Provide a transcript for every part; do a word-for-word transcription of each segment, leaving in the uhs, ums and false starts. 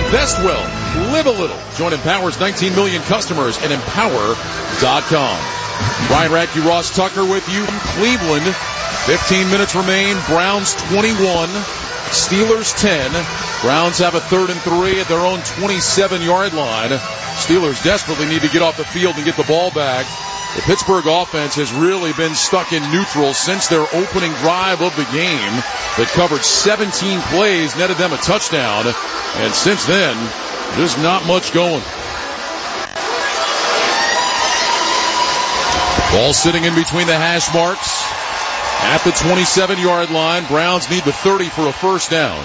Invest well. Live a little. Join Empower's nineteen million customers at empower dot com. Brian Radke, Ross Tucker with you from Cleveland. fifteen minutes remain. Browns twenty-one. Steelers ten. Browns have a third and three at their own twenty-seven-yard line. Steelers desperately need to get off the field and get the ball back. The Pittsburgh offense has really been stuck in neutral since their opening drive of the game that covered seventeen plays, netted them a touchdown. And since then, just not much going. Ball sitting in between the hash marks at the twenty-seven-yard line. Browns need the thirty for a first down.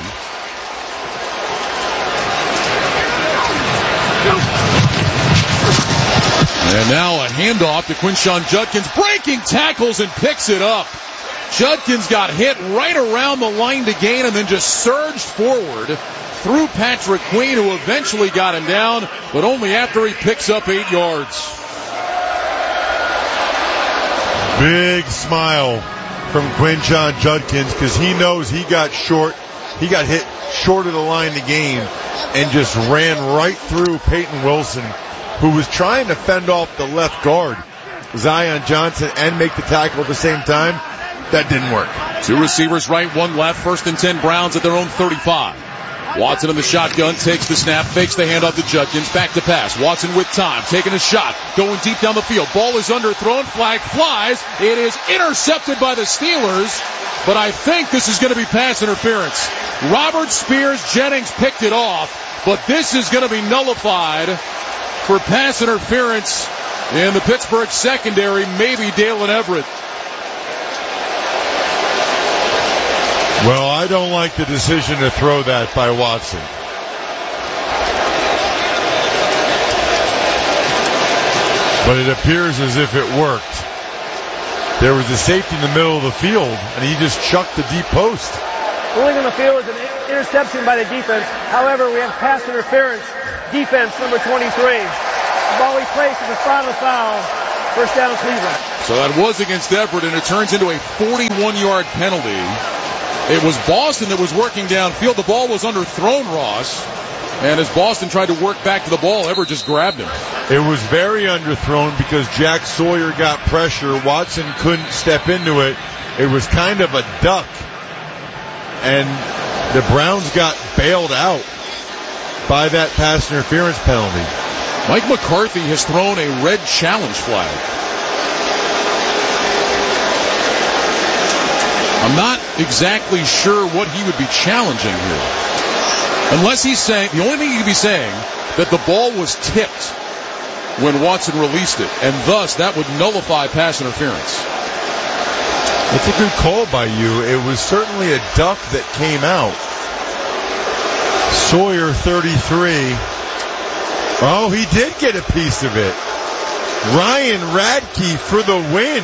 And now a handoff to Quinshon Judkins, breaking tackles and picks it up. Judkins got hit right around the line to gain and then just surged forward through Patrick Queen, who eventually got him down, but only after he picks up eight yards. Big smile from Quinshon Judkins because he knows he got short. He got hit short of the line to gain and just ran right through Peyton Wilson, who was trying to fend off the left guard, Zion Johnson, and make the tackle at the same time. That didn't work. Two receivers right, one left. First and ten, Browns at their own thirty-five. Watson in the shotgun, takes the snap, fakes the handoff to Judkins, back to pass. Watson with time, taking a shot, going deep down the field. Ball is underthrown, flag flies. It is intercepted by the Steelers, but I think this is going to be pass interference. Robert Spears Jennings picked it off, but this is going to be nullified for pass interference in the Pittsburgh secondary, maybe Dalen Everett. Well, I don't like the decision to throw that by Watson. But it appears as if it worked. There was a safety in the middle of the field, and he just chucked the deep post. Ruling on the field is an interception by the defense. However, we have pass interference. Defense number twenty-three. The ball he placed is a final foul. First down, Cleveland. So that was against Everett, and it turns into a forty-one-yard penalty. It was Boston that was working downfield. The ball was underthrown, Ross. And as Boston tried to work back to the ball, Everett just grabbed him. It was very underthrown because Jack Sawyer got pressure. Watson couldn't step into it. It was kind of a duck. And the Browns got bailed out by that pass interference penalty. Mike McCarthy has thrown a red challenge flag. I'm not exactly sure what he would be challenging here. Unless he's saying, the only thing he could be saying, that the ball was tipped when Watson released it, and thus that would nullify pass interference. It's a good call by you. It was certainly a duck that came out. Sawyer, thirty-three. Oh, he did get a piece of it. Ryan Radke for the win.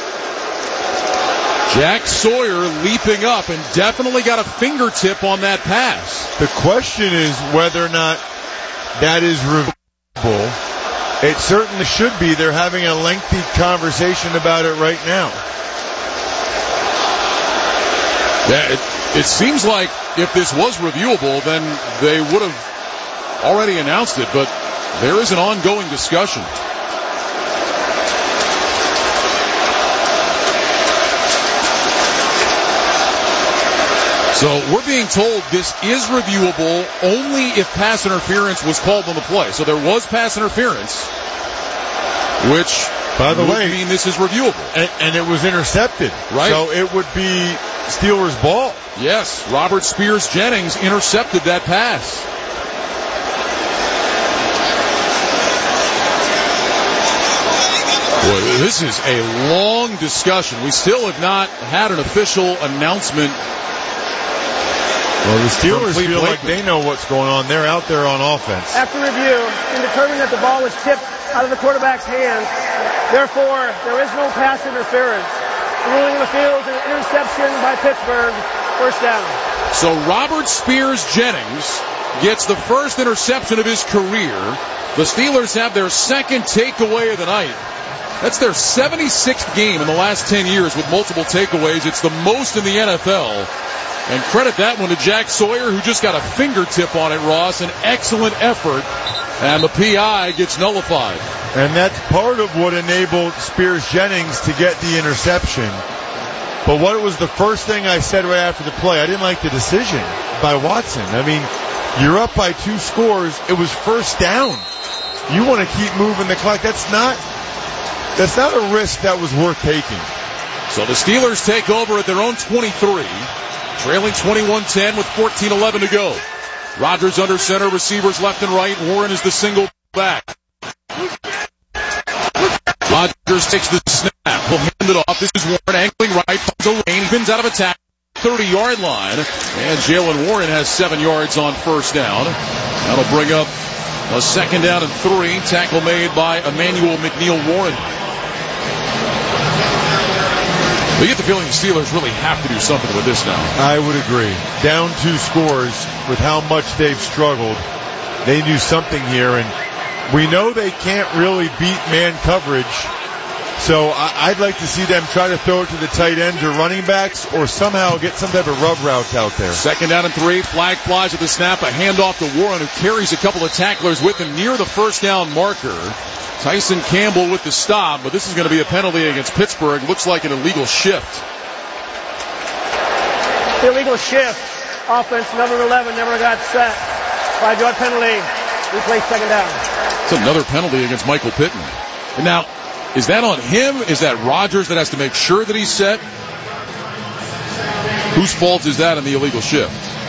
Jack Sawyer leaping up and definitely got a fingertip on that pass. The question is whether or not that is reviewable. It certainly should be. They're having a lengthy conversation about it right now. Yeah, it, it seems like if this was reviewable, then they would have already announced it, but there is an ongoing discussion. So we're being told this is reviewable only if pass interference was called on the play. So there was pass interference, which, by the would way, mean this is reviewable. And, and it was intercepted. Right. So it would be Steelers' ball. Yes, Robert Spears Jennings intercepted that pass. Boy, this is a long discussion. We still have not had an official announcement. Well, the Steelers feel like they know what's going on. They're out there on offense. After review, in determining that the ball was tipped out of the quarterback's hands, therefore, there is no pass interference. The ruling on the field is an interception by Pittsburgh. First down. So Robert Spears Jennings gets the first interception of his career. The Steelers have their second takeaway of the night. That's their seventy-sixth game in the last ten years with multiple takeaways. It's the most in the N F L. And credit that one to Jack Sawyer, who just got a fingertip on it, Ross. An excellent effort. And the P I gets nullified. And that's part of what enabled Spears Jennings to get the interception. But what was the first thing I said right after the play? I didn't like the decision by Watson. I mean, you're up by two scores. It was first down. You want to keep moving the clock. That's not, that's not a risk that was worth taking. So the Steelers take over at their own twenty-three, trailing twenty-one ten with fourteen eleven to go. Rodgers under center, receivers left and right. Warren is the single back. Rodgers takes the snap. He'll hand it off. This is Warren angling right. Finds a lane. Spins out of attack. thirty-yard line. And Jalen Warren has seven yards on first down. That'll bring up a second down and three. Tackle made by Emmanuel McNeil Warren. We get the feeling the Steelers really have to do something with this now. I would agree. Down two scores with how much they've struggled. They do something here, and we know they can't really beat man coverage. So I'd like to see them try to throw it to the tight end or running backs or somehow get some type of rub route out there. Second down and three. Flag flies at the snap. A handoff to Warren, who carries a couple of tacklers with him near the first down marker. Tyson Campbell with the stop, but this is going to be a penalty against Pittsburgh. Looks like an illegal shift. The illegal shift. Offense number eleven never got set. Five-yard penalty. Replay second down. It's another penalty against Michael Pittman. And now, is that on him? Is that Rodgers that has to make sure that he's set? Whose fault is that in the illegal shift?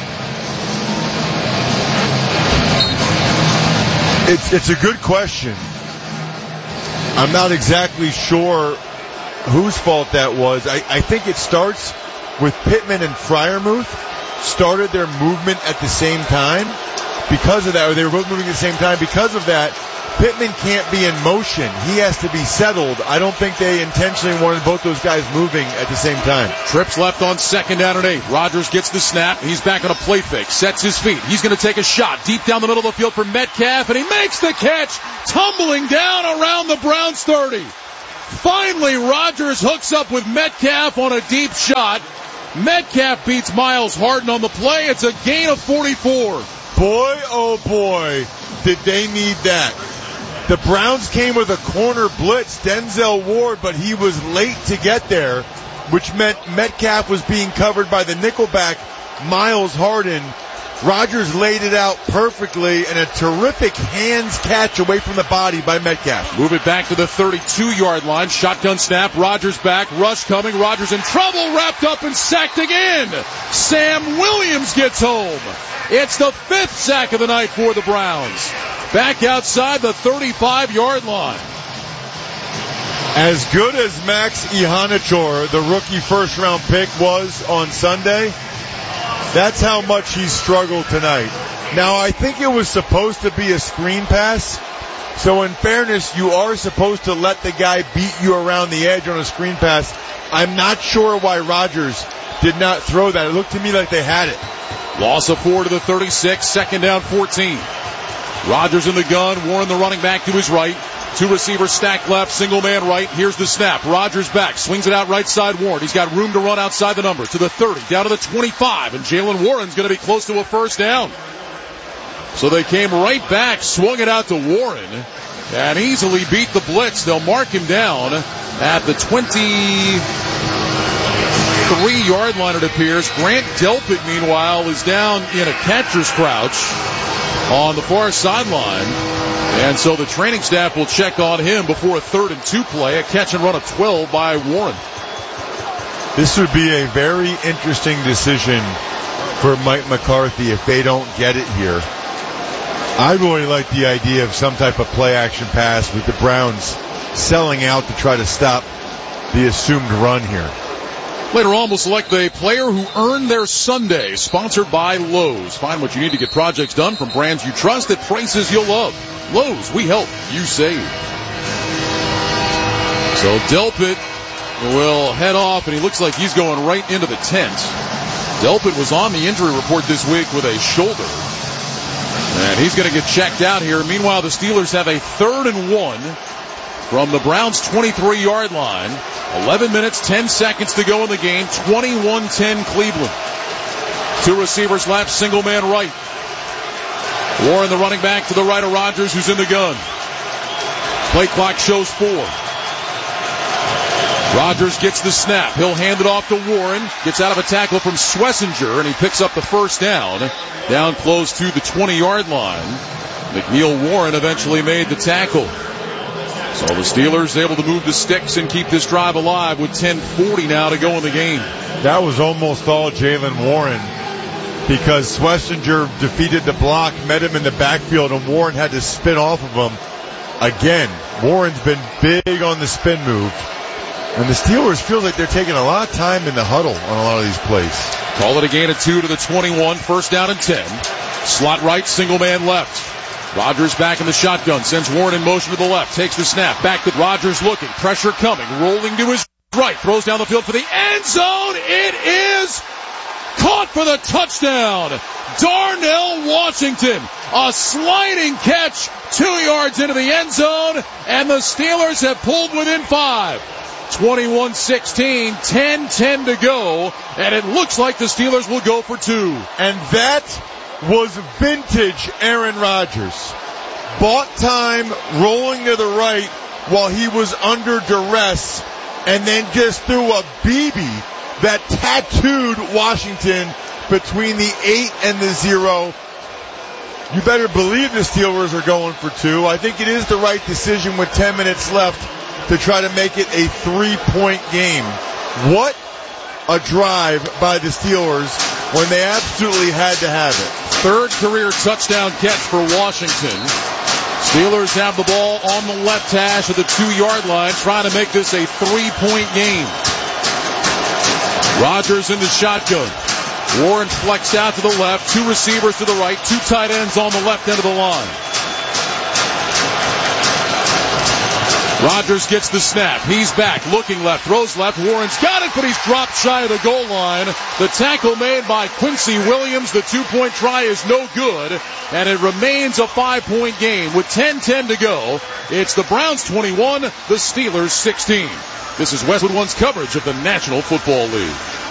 It's it's a good question. I'm not exactly sure whose fault that was. I, I think it starts with Pittman and Freiermuth started their movement at the same time. Because of that, or they were both moving at the same time. Because of that, Pittman can't be in motion. He has to be settled. I don't think they intentionally wanted both those guys moving at the same time. Trips left on second down and eight. Rodgers gets the snap. He's back on a play fake. Sets his feet. He's going to take a shot deep down the middle of the field for Metcalf, and he makes the catch, tumbling down around the Browns thirty. Finally, Rodgers hooks up with Metcalf on a deep shot. Metcalf beats Miles Harden on the play. It's a gain of forty-four. Boy, oh boy, did they need that. The Browns came with a corner blitz, Denzel Ward, but he was late to get there, which meant Metcalf was being covered by the nickelback, Miles Harden. Rodgers laid it out perfectly, and a terrific hands catch away from the body by Metcalf. Move it back to the thirty-two-yard line. Shotgun snap. Rodgers back. Rush coming. Rodgers in trouble. Wrapped up and sacked again. Sam Williams gets home. It's the fifth sack of the night for the Browns. Back outside the thirty-five-yard line. As good as Max Ihanichor, the rookie first-round pick, was on Sunday, that's how much he struggled tonight. Now, I think it was supposed to be a screen pass. So in fairness, you are supposed to let the guy beat you around the edge on a screen pass. I'm not sure why Rodgers did not throw that. It looked to me like they had it. Loss of four to the thirty-six, second down fourteen. Rodgers in the gun, Warren the running back to his right. Two receivers stacked left, single man right. Here's the snap. Rodgers back, swings it out right side Warren. He's got room to run outside the number to the thirty, down to the twenty-five, and Jalen Warren's going to be close to a first down. So they came right back, swung it out to Warren, and easily beat the blitz. They'll mark him down at the twenty-three-yard line, it appears. Grant Delpit, meanwhile, is down in a catcher's crouch on the far sideline. And so the training staff will check on him before a third and two play. A catch and run of twelve by Warren. This would be a very interesting decision for Mike McCarthy if they don't get it here. I really like the idea of some type of play action pass with the Browns selling out to try to stop the assumed run here. Later on, we'll select the player who earned their Sunday, sponsored by Lowe's. Find what you need to get projects done from brands you trust at prices you'll love. Lowe's, we help, you save. So Delpit will head off, and he looks like he's going right into the tent. Delpit was on the injury report this week with a shoulder, and he's going to get checked out here. Meanwhile, the Steelers have a third and one from the Browns' twenty-three-yard line. eleven minutes, ten seconds to go in the game. twenty-one ten Cleveland. Two receivers left, single man right. Warren, the running back, to the right of Rodgers, who's in the gun. Play clock shows four. Rodgers gets the snap. He'll hand it off to Warren. Gets out of a tackle from Schlesinger, and he picks up the first down. Down close to the twenty-yard line. McNeil Warren eventually made the tackle. So the Steelers able to move the sticks and keep this drive alive with ten forty now to go in the game. That was almost all Jaylen Warren, because Schlesinger defeated the block, met him in the backfield, and Warren had to spin off of him. Again, Warren's been big on the spin move. And the Steelers feel like they're taking a lot of time in the huddle on a lot of these plays. Call it a gain of two to the twenty-one. First down and ten. Slot right, single man left. Rodgers back in the shotgun. Sends Warren in motion to the left. Takes the snap. Back to Rodgers looking. Pressure coming. Rolling to his right. Throws down the field for the end zone. It is caught for the touchdown. Darnell Washington. A sliding catch. Two yards into the end zone. And the Steelers have pulled within five. twenty-one sixteen, ten ten to go, and it looks like the Steelers will go for two. And that was vintage Aaron Rodgers. Bought time, rolling to the right while he was under duress, and then just threw a B B that tattooed Washington between the eight and the zero. You better believe the Steelers are going for two. I think it is the right decision with ten minutes left to try to make it a three-point game. What a drive by the Steelers when they absolutely had to have it. Third career touchdown catch for Washington. Steelers have the ball on the left hash of the two-yard line, trying to make this a three-point game. Rodgers in the shotgun. Warren flex out to the left, two receivers to the right, two tight ends on the left end of the line. Rodgers gets the snap. He's back, looking left, throws left. Warren's got it, but he's dropped shy of the goal line. The tackle made by Quincy Williams. The two-point try is no good, and it remains a five-point game with ten ten to go. It's the Browns twenty-one, the Steelers sixteen. This is Westwood One's coverage of the National Football League.